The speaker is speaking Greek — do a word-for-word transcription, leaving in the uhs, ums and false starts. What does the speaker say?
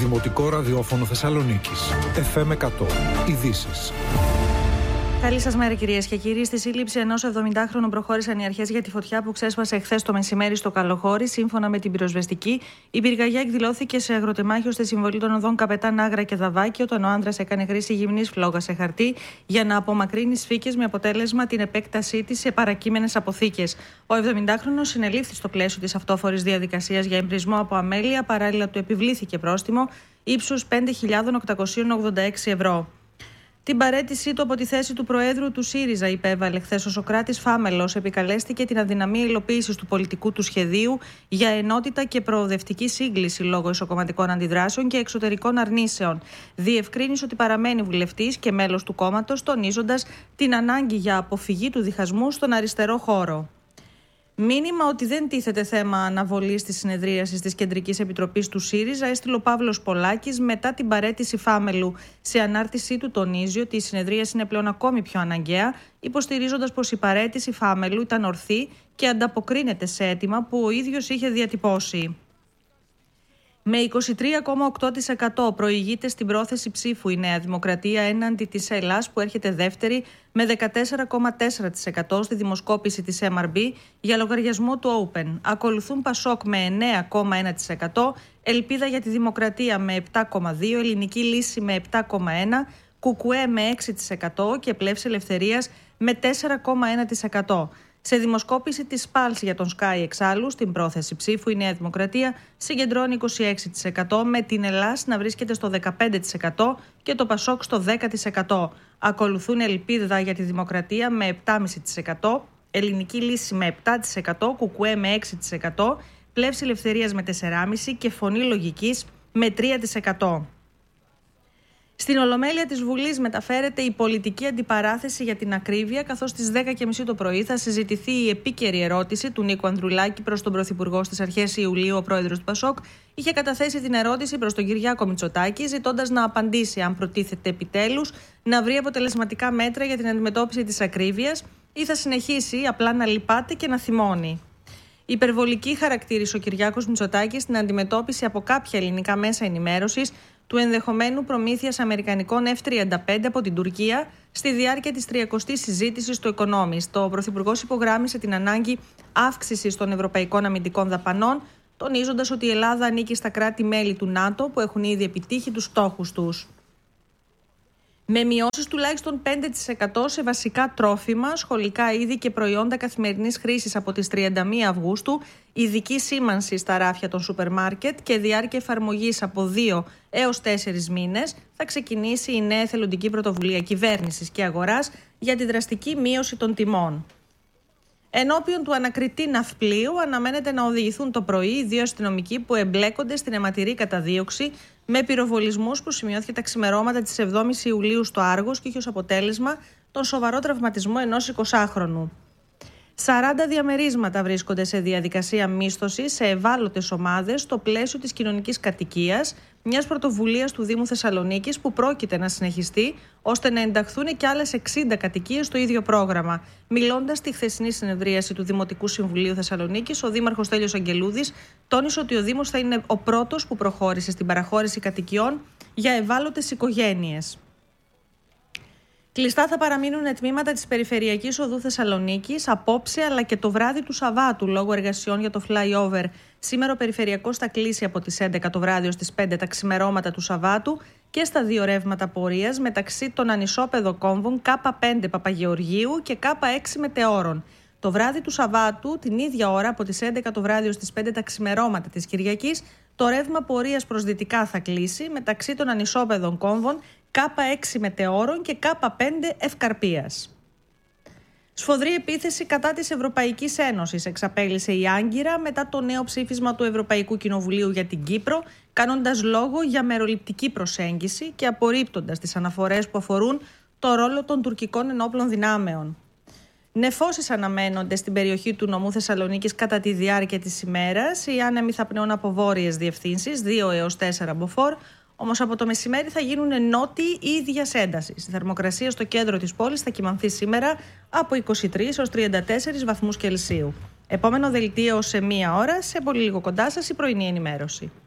Δημοτικό Ραδιόφωνο Θεσσαλονίκης. εφ εμ εκατό. Ειδήσεις. Καλή σας μέρα, κυρίες και κύριοι. Στη σύλληψη ενός εβδομηντάχρονου προχώρησαν οι αρχές για τη φωτιά που ξέσπασε χθες το μεσημέρι στο Καλοχώρι. Σύμφωνα με την πυροσβεστική, η πυρκαγιά εκδηλώθηκε σε αγροτεμάχιο στη συμβολή των οδών Καπετάν Άγρα και Δαβάκη, όταν ο άνδρας έκανε χρήση γυμνής φλόγας σε χαρτί για να απομακρύνει σφίκες, με αποτέλεσμα την επέκτασή της σε παρακείμενες αποθήκες. Ο εβδομηντάχρονος συνελήφθη στο πλαίσιο της αυτόφορης διαδικασίας για εμπρισμό από αμέλεια. Παράλληλα, του επιβλήθηκε πρόστιμο ύψους πέντε χιλιάδες οκτακόσια ογδόντα έξι ευρώ. Την παραίτησή του από τη θέση του Προέδρου του ΣΥΡΙΖΑ υπέβαλε χθες ο Σωκράτης Φάμελος. Επικαλέστηκε την αδυναμία υλοποίησης του πολιτικού του σχεδίου για ενότητα και προοδευτική σύγκληση λόγω ισοκομματικών αντιδράσεων και εξωτερικών αρνήσεων. Διευκρίνησε ότι παραμένει βουλευτής και μέλος του κόμματος, τονίζοντας την ανάγκη για αποφυγή του διχασμού στον αριστερό χώρο. Μήνυμα ότι δεν τίθεται θέμα αναβολής της συνεδρίασης της Κεντρικής Επιτροπής του ΣΥΡΙΖΑ έστειλε ο Παύλος Πολάκης μετά την παραίτηση Φάμελου. Σε ανάρτησή του τονίζει ότι η συνεδρίαση είναι πλέον ακόμη πιο αναγκαία, υποστηρίζοντας πως η παραίτηση Φάμελου ήταν ορθή και ανταποκρίνεται σε αίτημα που ο ίδιος είχε διατυπώσει. Με είκοσι τρία κόμμα οκτώ τοις εκατό προηγείται στην πρόθεση ψήφου η Νέα Δημοκρατία έναντι της Ελλάς, που έρχεται δεύτερη με δεκατέσσερα κόμμα τέσσερα τοις εκατό στη δημοσκόπηση της εμ αρ μπι για λογαριασμό του Open. Ακολουθούν Πασόκ με εννέα κόμμα ένα τοις εκατό, Ελπίδα για τη Δημοκρατία με επτά κόμμα δύο τοις εκατό, Ελληνική Λύση με επτά κόμμα ένα τοις εκατό, Κουκουέ με έξι τοις εκατό και Πλεύση Ελευθερίας με τέσσερα κόμμα ένα τοις εκατό. Σε δημοσκόπηση της Πάλς για τον Sky εξάλλου, στην πρόθεση ψήφου, η Νέα Δημοκρατία συγκεντρώνει είκοσι έξι τοις εκατό, με την Ελλάς να βρίσκεται στο δεκαπέντε τοις εκατό και το Πασόκ στο δέκα τοις εκατό. Ακολουθούν Ελπίδα για τη Δημοκρατία με επτά κόμμα πέντε τοις εκατό, Ελληνική Λύση με επτά τοις εκατό, Κουκουέ με έξι τοις εκατό, Πλεύση Ελευθερίας με τέσσερα κόμμα πέντε τοις εκατό και Φωνή Λογικής με τρία τοις εκατό. Στην Ολομέλεια της Βουλής μεταφέρεται η πολιτική αντιπαράθεση για την ακρίβεια, καθώς στις δέκα και μισή το πρωί θα συζητηθεί η επίκαιρη ερώτηση του Νίκου Ανδρουλάκη προς τον Πρωθυπουργό. Στις αρχές Ιουλίου, ο πρόεδρος του Πασόκ είχε καταθέσει την ερώτηση προς τον Κυριάκο Μητσοτάκη, ζητώντας να απαντήσει αν προτίθεται επιτέλους να βρει αποτελεσματικά μέτρα για την αντιμετώπιση της ακρίβειας ή θα συνεχίσει απλά να λυπάται και να θυμώνει. Υπερβολική χαρακτήρισε ο Κυριάκος Μητσοτάκης στην αντιμετώπιση από κάποια ελληνικά μέσα ενημέρωσης του ενδεχομένου προμήθειας αμερικανικών εφ τριάντα πέντε από την Τουρκία στη διάρκεια της τριακοστής συζήτησης του Economist. Ο Πρωθυπουργός υπογράμμισε την ανάγκη αύξησης των ευρωπαϊκών αμυντικών δαπανών, τονίζοντας ότι η Ελλάδα ανήκει στα κράτη-μέλη του ΝΑΤΟ που έχουν ήδη επιτύχει τους στόχους τους. Με μειώσεις τουλάχιστον πέντε τοις εκατό σε βασικά τρόφιμα, σχολικά είδη και προϊόντα καθημερινής χρήσης από τις τριάντα μία Αυγούστου, ειδική σήμανση στα ράφια των σούπερ μάρκετ και διάρκεια εφαρμογής από δύο έως τέσσερις μήνες, θα ξεκινήσει η νέα εθελοντική πρωτοβουλία κυβέρνησης και αγοράς για τη δραστική μείωση των τιμών. Ενώπιον του ανακριτή ναυπλίου αναμένεται να οδηγηθούν το πρωί οι δύο αστυνομικοί που εμπλέκονται στην αιματηρή καταδίωξη με πυροβολισμούς που σημειώθηκε τα ξημερώματα της εβδόμης Ιουλίου στο Άργος και είχε ως αποτέλεσμα τον σοβαρό τραυματισμό ενός εικοσάχρονου. σαράντα διαμερίσματα βρίσκονται σε διαδικασία μίσθωσης σε ευάλωτες ομάδες στο πλαίσιο της κοινωνικής κατοικίας, μιας πρωτοβουλίας του Δήμου Θεσσαλονίκης που πρόκειται να συνεχιστεί ώστε να ενταχθούν και άλλες εξήντα κατοικίες στο ίδιο πρόγραμμα. Μιλώντας στη χθεσινή συνεδρίαση του Δημοτικού Συμβουλίου Θεσσαλονίκης, ο Δήμαρχος Στέλιος Αγγελούδης τόνισε ότι ο Δήμος θα είναι ο πρώτος που προχώρησε στην παραχώρηση κατοικιών για ευάλωτες οικογένειες. Κλειστά θα παραμείνουν τμήματα της Περιφερειακής Οδού Θεσσαλονίκης απόψε αλλά και το βράδυ του Σαββάτου λόγω εργασιών για το flyover. Σήμερα ο Περιφερειακός θα κλείσει από τις έντεκα το βράδυ ως τις πέντε τα ξημερώματα του Σαββάτου και στα δύο ρεύματα πορείας μεταξύ των ανισόπεδο κόμβων Κ πέντε Παπαγεωργίου και Κ έξι Μετεώρων. Το βράδυ του Σαββάτου, την ίδια ώρα από τις έντεκα το βράδυ ως τις πέντε τα ξημερώματα της Κυριακής, το ρεύμα πορείας προς δυτικά θα κλείσει μεταξύ των ανισόπεδων κόμβων Κ έξι Μετεώρων και Κ πέντε Ευκαρπίας. Σφοδρή επίθεση κατά της Ευρωπαϊκής Ένωσης εξαπέλυσε η Άγκυρα μετά το νέο ψήφισμα του Ευρωπαϊκού Κοινοβουλίου για την Κύπρο, κάνοντας λόγο για μεροληπτική προσέγγιση και απορρίπτοντας τις αναφορές που αφορούν το ρόλο των τουρκικών ενόπλων δυνάμεων. Νεφώσεις αναμένονται στην περιοχή του νομού Θεσσαλονίκης κατά τη διάρκεια της ημέρας. Οι άνεμοι θα πνέουν από βόρειες διευθύνσεις, δύο έως τέσσερα μποφόρ. Όμως από το μεσημέρι θα γίνουν νότιοι ή ίδιας έντασης. Η θερμοκρασία στο κέντρο της πόλης θα κυμανθεί σήμερα από είκοσι τρεις έως τριάντα τέσσερις βαθμούς Κελσίου. Επόμενο δελτίο σε μία ώρα, σε πολύ λίγο κοντά σας η πρωινή ενημέρωση.